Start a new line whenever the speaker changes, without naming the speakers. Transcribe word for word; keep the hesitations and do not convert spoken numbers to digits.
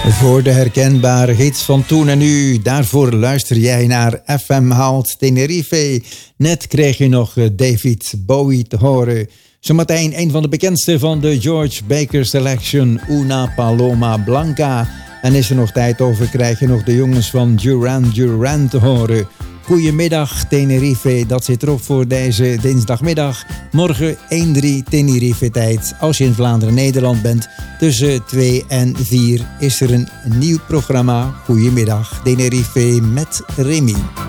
Voor de herkenbare hits van toen en nu, daarvoor luister jij naar F M Haalt Tenerife. Net kreeg je nog David Bowie te horen. Zometeen een van de bekendste van de George Baker Selection, Una Paloma Blanca. En is er nog tijd over, krijg je nog de jongens van Duran Duran te horen. Goedemiddag Tenerife, dat zit erop voor deze dinsdagmiddag. Morgen één drie Tenerife tijd. Als je in Vlaanderen-Nederland bent, tussen twee en vier is er een nieuw programma. Goedemiddag Tenerife met Remy.